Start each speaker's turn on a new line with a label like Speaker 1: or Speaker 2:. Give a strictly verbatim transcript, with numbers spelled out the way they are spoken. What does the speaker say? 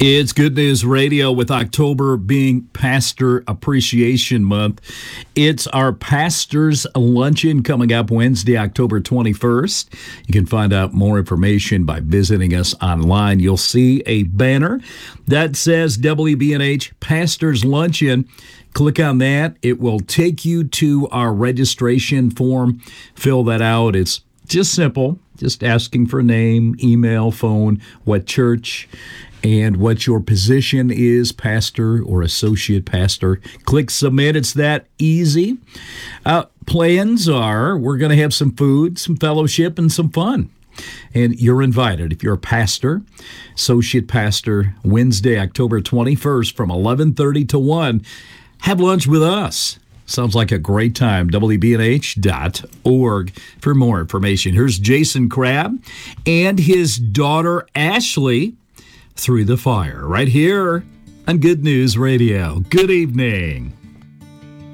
Speaker 1: It's Good News Radio with October being Pastor Appreciation Month. It's our Pastor's Luncheon coming up Wednesday, October twenty-first. You can find out more information by visiting us online. You'll see a banner that says W B N H Pastor's Luncheon. Click on that. It will take you to our registration form. Fill that out. It's just simple, just asking for name, email, phone, what church, and what your position is, pastor or associate pastor. Click submit. It's that easy. Uh, plans are we're going to have some food, some fellowship, and some fun. And you're invited. If you're a pastor, associate pastor, Wednesday, October twenty-first from eleven thirty to one, have lunch with us. Sounds like a great time. W B N H dot org for more information. Here's Jason Crabb and his daughter, Ashley, Through the Fire, right here on Good News Radio. Good evening.